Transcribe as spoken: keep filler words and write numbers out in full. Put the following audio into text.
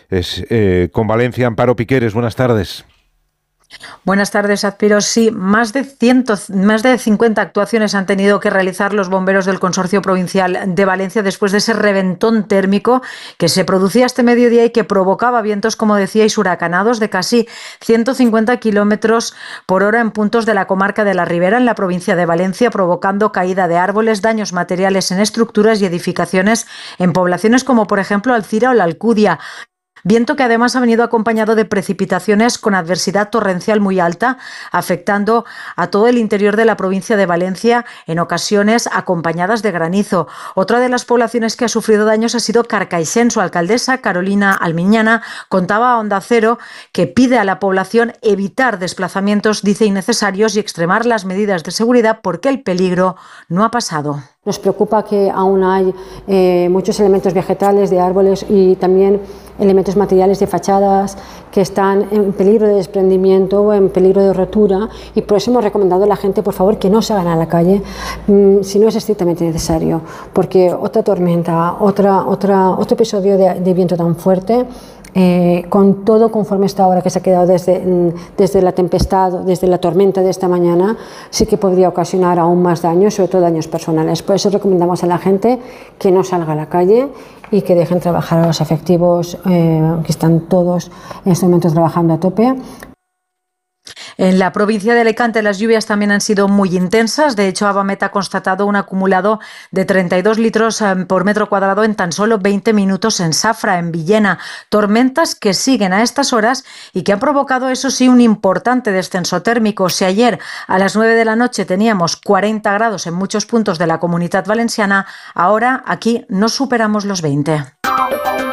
es eh, con Valencia. Amparo Piqueres, buenas tardes. Buenas tardes, Azpiros. Sí, más de ciento, más de cincuenta actuaciones han tenido que realizar los bomberos del Consorcio Provincial de Valencia después de ese reventón térmico que se producía este mediodía y que provocaba vientos, como decíais, huracanados de casi ciento cincuenta kilómetros por hora en puntos de la comarca de la Ribera, en la provincia de Valencia, provocando caída de árboles, daños materiales en estructuras y edificaciones en poblaciones como, por ejemplo, Alcira o la Alcudia. Viento que además ha venido acompañado de precipitaciones con adversidad torrencial muy alta, afectando a todo el interior de la provincia de Valencia, en ocasiones acompañadas de granizo. Otra de las poblaciones que ha sufrido daños ha sido Carcaixent. Su alcaldesa, Carolina Almiñana, contaba a Onda Cero que pide a la población evitar desplazamientos, dice, innecesarios y extremar las medidas de seguridad porque el peligro no ha pasado. Nos preocupa que aún hay eh, muchos elementos vegetales, de árboles y también elementos materiales de fachadas que están en peligro de desprendimiento o en peligro de rotura, y por eso hemos recomendado a la gente, por favor, que no salgan a la calle mmm, si no es estrictamente necesario, porque otra tormenta, otra, otra, otro episodio de, de viento tan fuerte, Eh, con todo conforme está ahora, que se ha quedado desde, desde la tempestad, desde la tormenta de esta mañana, sí que podría ocasionar aún más daños, sobre todo daños personales. Por eso recomendamos a la gente que no salga a la calle y que dejen trabajar a los efectivos, eh, que están todos en este momento trabajando a tope. En la provincia de Alicante las lluvias también han sido muy intensas. De hecho, Avamet ha constatado un acumulado de treinta y dos litros por metro cuadrado en tan solo veinte minutos en Safra, en Villena. Tormentas que siguen a estas horas y que han provocado, eso sí, un importante descenso térmico. Si ayer a las nueve de la noche teníamos cuarenta grados en muchos puntos de la Comunitat Valenciana, ahora aquí no superamos los veinte.